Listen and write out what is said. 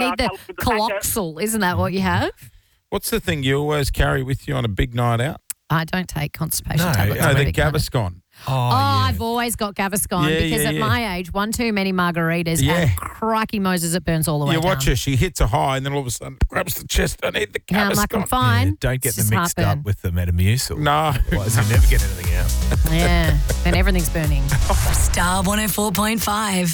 need the coloured with the packet. Coloxal. Isn't that what you have? What's the thing you always carry with you on a big night out? I don't take constipation No, tablets. No, I'm a the big fan of- Gaviscon. Oh, I've always got Gaviscon Yeah, because yeah, at yeah. my age, one too many margaritas Yeah. and crikey Moses, it burns all the way You down. watch her, she hits a high and then all of a sudden grabs the chest. I need the Yeah, I'm like, I'm Gaviscon. fine. Yeah, don't get It's them just mixed heartburn. up with the Metamucil. No. Otherwise, you never get anything out. Yeah, then everything's burning. Star 104.5.